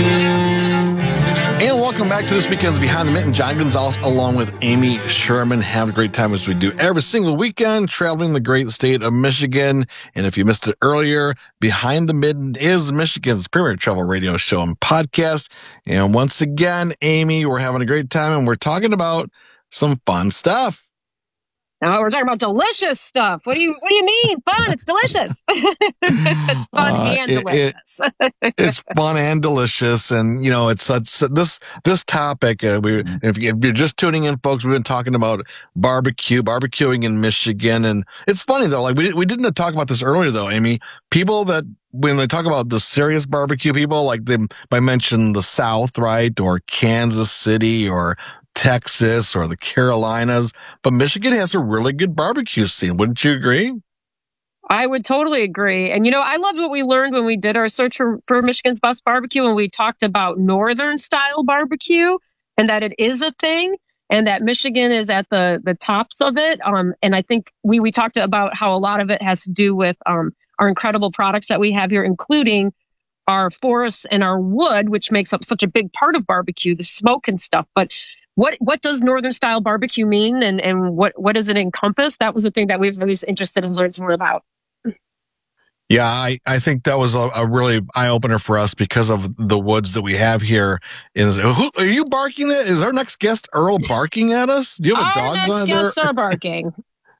And welcome back to this weekend's Behind the Mitten. John Gonzalez along with Amy Sherman. Have a great time as we do every single weekend, traveling the great state of Michigan. And if you missed it earlier, Behind the Mitten is Michigan's premier travel radio show and podcast. And once again, Amy, we're having a great time and we're talking about some fun stuff. Now we're talking about delicious stuff. What do you mean? Fun? It's delicious. It's fun and delicious. It's fun and delicious, and you know it's such this topic. If you're just tuning in, folks, we've been talking about barbecuing in Michigan, and it's funny though. Like we didn't talk about this earlier though, Amy. People that when they talk about the serious barbecue people, like they might mention the South, right, or Kansas City, or Texas or the Carolinas, but Michigan has a really good barbecue scene. Wouldn't you agree? I would totally agree. And, I loved what we learned when we did our search for Michigan's best barbecue, and we talked about northern style barbecue and that it is a thing and that Michigan is at the tops of it. And I think we talked about how a lot of it has to do with our incredible products that we have here, including our forests and our wood, which makes up such a big part of barbecue, the smoke and stuff. But what does northern style barbecue mean, and what does it encompass? That was the thing that we were really interested in learning more about. Yeah, I think that was a really eye opener for us because of the woods that we have here. Are you barking at? Is our next guest Earl barking at us? Do you have a dog there? Our next guests are barking.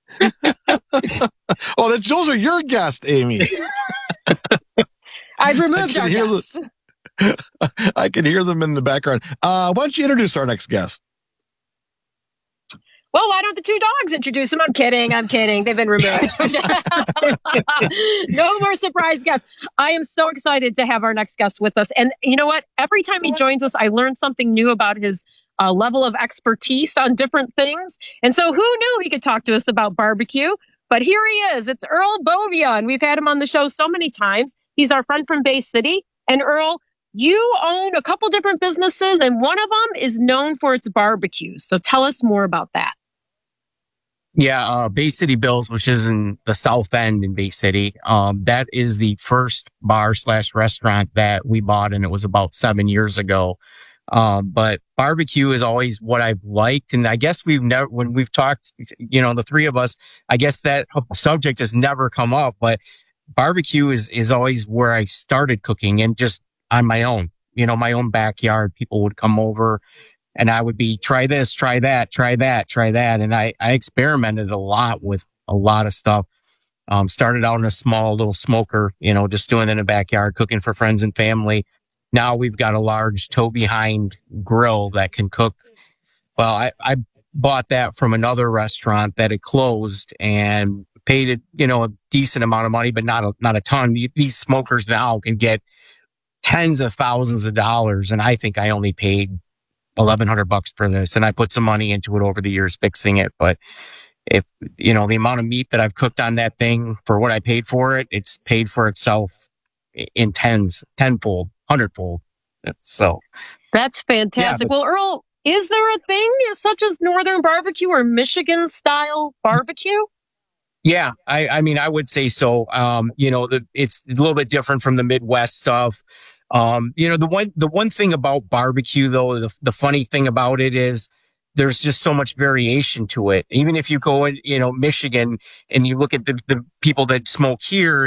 Oh, those are your guests, Amy. I've removed our guests. I can hear them in the background. Why don't you introduce our next guest? Well, why don't the two dogs introduce them? I'm kidding. They've been removed. No more surprise guests. I am so excited to have our next guest with us. And you know what? Every time he joins us, I learn something new about his level of expertise on different things. And so who knew he could talk to us about barbecue? But here he is. It's Earl Bovia, and we've had him on the show so many times. He's our friend from Bay City. And Earl, you own a couple different businesses, and one of them is known for its barbecue. So tell us more about that. Yeah, Bay City Bills, which is in the South End in Bay City. That is the first bar/restaurant that we bought, and it was about 7 years ago. But barbecue is always what I've liked. And I guess when we've talked, the three of us, I guess that subject has never come up, but barbecue is always where I started cooking, and just on my own, my own backyard. People would come over and I would be, try this, try that, try that, try that. And I experimented a lot with a lot of stuff. Started out in a small little smoker, just doing it in the backyard, cooking for friends and family. Now we've got a large tow behind grill that can cook. Well, I bought that from another restaurant that had closed and paid it, a decent amount of money, but not a ton. These smokers now can get tens of thousands of dollars. And I think I only paid $1,100 for this. And I put some money into it over the years fixing it. But if, the amount of meat that I've cooked on that thing for what I paid for it, it's paid for itself in tenfold, hundredfold. So that's fantastic. Yeah, well, Earl, is there a thing such as Northern barbecue or Michigan style barbecue? Yeah, I mean, I would say so. It's a little bit different from the Midwest stuff. The one thing about barbecue, though, the funny thing about it is there's just so much variation to it. Even if you go in, Michigan and you look at the people that smoke here